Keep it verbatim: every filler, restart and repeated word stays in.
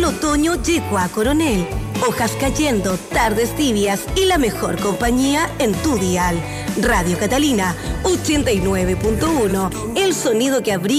otoño llegó a Coronel. Hojas cayendo, tardes tibias y la mejor compañía en tu dial. Radio Catalina ochenta y nueve punto uno, el sonido que abriga